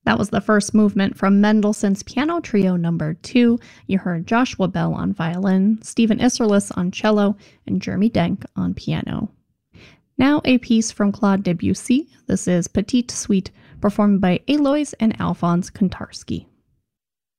That was the first movement from Mendelssohn's Piano Trio No. 2. You heard Joshua Bell on violin, Stephen Isserlis on cello, and Jeremy Denk on piano. Now a piece from Claude Debussy. This is Petite Suite, performed by Alois and Alphonse Kontarski.